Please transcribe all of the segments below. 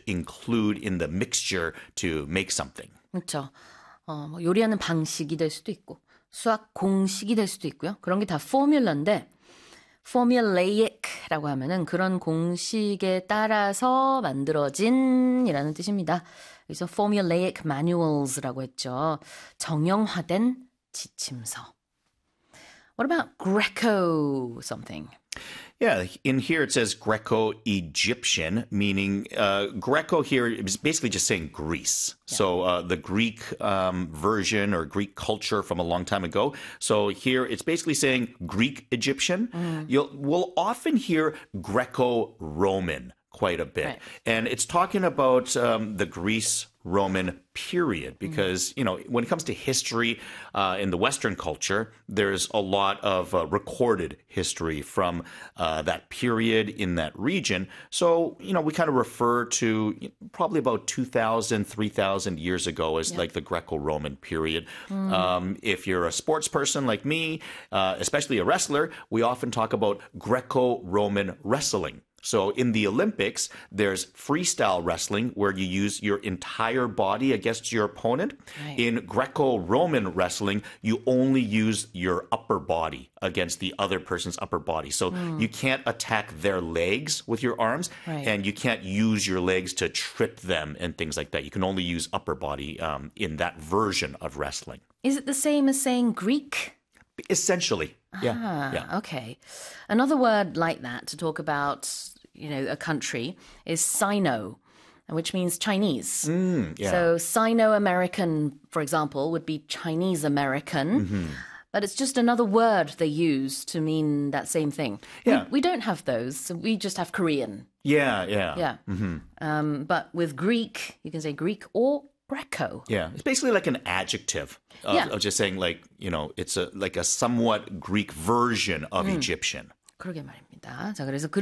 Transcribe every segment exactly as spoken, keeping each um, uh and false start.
include in the mixture to make something. 그렇죠. 어, 뭐 요리하는 방식이 될 수도 있고 수학 공식이 될 수도 있고요. 그런 게 다 포뮬러인데 formulaic라고 하면은 그런 공식에 따라서 만들어진이라는 뜻입니다. 그래서 formulaic manuals라고 했죠. 정형화된 지침서. What about Greco something? Yeah, in here it says Greco-Egyptian, meaning uh, Greco here is basically just saying Greece. Yeah. So uh, the Greek um, version or Greek culture from a long time ago. So here it's basically saying Greek-Egyptian. Mm. You'll we'll often hear Greco-Roman quite a bit. Right. And it's talking about um, the Greece-Roman period because, mm. you know, when it comes to history uh, in the Western culture, there's a lot of uh, recorded history from uh, that period in that region. So, you know, we kind of refer to probably about two thousand, three thousand years ago as yep. like the Greco-Roman period. Mm. Um, if you're a sports person like me, uh, especially a wrestler, we often talk about Greco-Roman wrestling. So in the Olympics, there's freestyle wrestling where you use your entire body against your opponent. Right. In Greco-Roman wrestling, you only use your upper body against the other person's upper body. So mm. you can't attack their legs with your arms, right. and you can't use your legs to trip them and things like that. You can only use upper body um, in that version of wrestling. Is it the same as saying Greek? Essentially, yeah. Ah, yeah. Okay. Another word like that to talk about, you know, a country is Sino, which means Chinese. Mm, yeah. So Sino-American, for example, would be Chinese-American. Mm-hmm. But it's just another word they use to mean that same thing. Yeah. We, we don't have those. So we just have Korean. Yeah, yeah. Yeah. Mm-hmm. Um, but with Greek, you can say Greek or Greco. Yeah, it's basically like an adjective of, yeah. of just saying like, you know, it's a like a somewhat Greek version of mm. Egyptian. 그러게 말입니다. 자, 그래서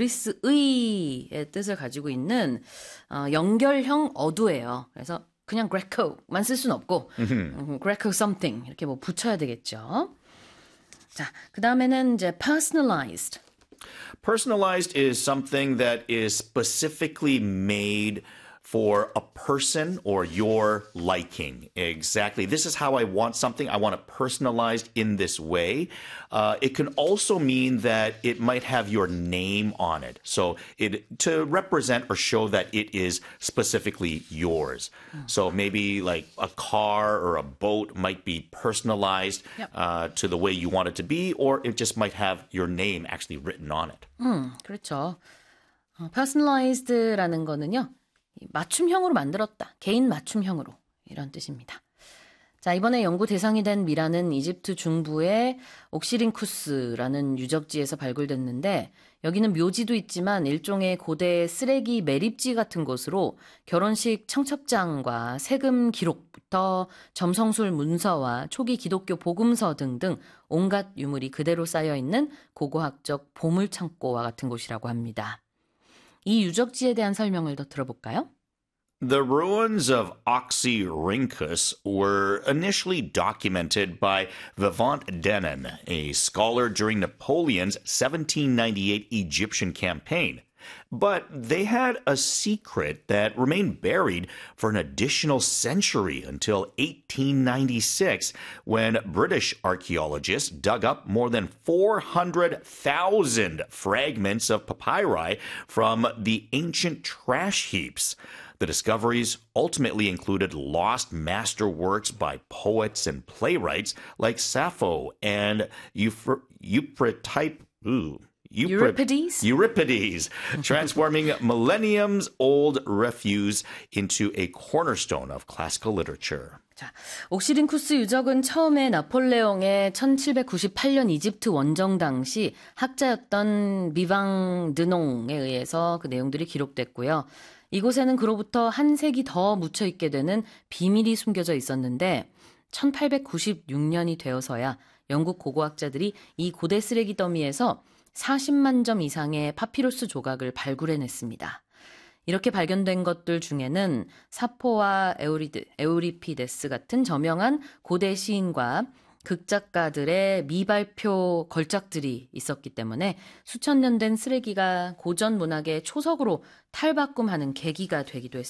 그리스의의 뜻을 가지고 있는 어, 연결형 어두예요. 그래서 그냥 Greco만 쓸 수는 없고 mm-hmm. Greco something 이렇게 뭐 붙여야 되겠죠. 자, 그 다음에는 이제 personalized. Personalized is something that is specifically made for a person or your liking. Exactly. This is how I want something. I want it personalized in this way. Uh, it can also mean that it might have your name on it. So it to represent or show that it is specifically yours. Mm. So maybe like a car or a boat might be personalized yep. uh, to the way you want it to be, or it just might have your name actually written on it. 음, 그렇죠. 어, personalized라는 거는요. 맞춤형으로 만들었다. 개인 맞춤형으로 이런 뜻입니다. 자, 이번에 연구 대상이 된 미라는 이집트 중부의 옥시린쿠스라는 유적지에서 발굴됐는데 여기는 묘지도 있지만 일종의 고대 쓰레기 매립지 같은 곳으로 결혼식 청첩장과 세금 기록부터 점성술 문서와 초기 기독교 복음서 등등 온갖 유물이 그대로 쌓여있는 고고학적 보물창고와 같은 곳이라고 합니다. 이 유적지에 대한 설명을 더 들어볼까요? The ruins of Oxyrhynchus were initially documented by Vivant Denon, a scholar during Napoleon's seventeen ninety-eight Egyptian campaign. But they had a secret that remained buried for an additional century until eighteen ninety-six, when British archaeologists dug up more than four hundred thousand fragments of papyri from the ancient trash heaps. The discoveries ultimately included lost masterworks by poets and playwrights like Sappho and Euphra- Euphratype. Ooh. Euripides? Euripides, transforming millennium's old refuse into a cornerstone of classical literature. 자, 옥시린쿠스 유적은 처음에 나폴레옹의 천칠백구십팔 년 이집트 원정 당시 학자였던 비방 드농에 의해서 그 내용들이 기록됐고요. 이곳에는 그로부터 한 세기 더 묻혀있게 되는 비밀이 숨겨져 있었는데 천팔백구십육 년이 되어서야 영국 고고학자들이 이 고대 쓰레기 더미에서 사십만 점 이상의 파피루스 조각을 발굴해냈습니다. 이렇게 발견된 것들 중에는 사포와 에우리드, 에우리피데스 같은 저명한 고대 시인과 극작가들의 미발표 걸작들이 있었기 때문에 수천 년 된 쓰레기가 고전 문학의 초석으로 탈바꿈하는 계기가 되기도 했습니다.